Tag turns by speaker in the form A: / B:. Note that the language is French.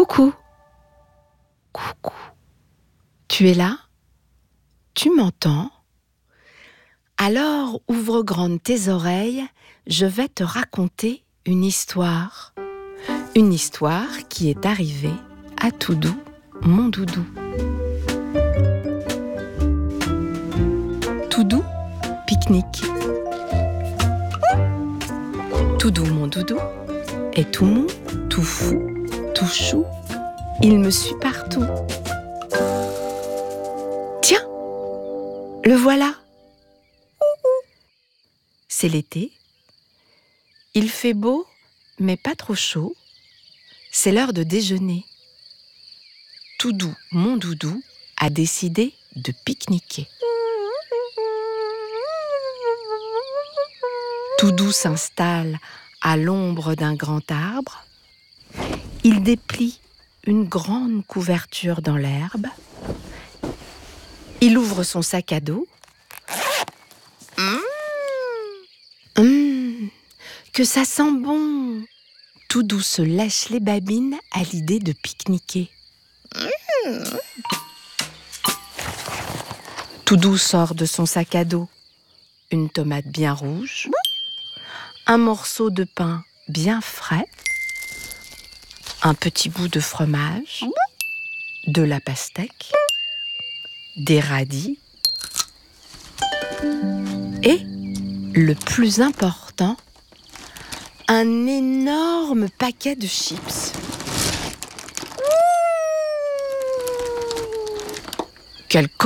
A: Coucou. Coucou. Tu es là? Tu m'entends? Alors ouvre grandes tes oreilles, je vais te raconter une histoire. Une histoire qui est arrivée à Toudou, mon doudou. Toudou, pique-nique. Toudou, mon doudou, est tout mou, tout fou, tout chou. Il me suit partout. Tiens, le voilà. C'est l'été. Il fait beau, mais pas trop chaud. C'est l'heure de déjeuner. Toudou, mon doudou, a décidé de pique-niquer. Toudou s'installe à l'ombre d'un grand arbre. Il déplie une grande couverture dans l'herbe. Il ouvre son sac à dos. Que ça sent bon! Toudou se lèche les babines à l'idée de pique-niquer. Toudou sort de son sac à dos une tomate bien rouge, un morceau de pain bien frais, un petit bout de fromage, de la pastèque, des radis et, le plus important, un énorme paquet de chips. Quelle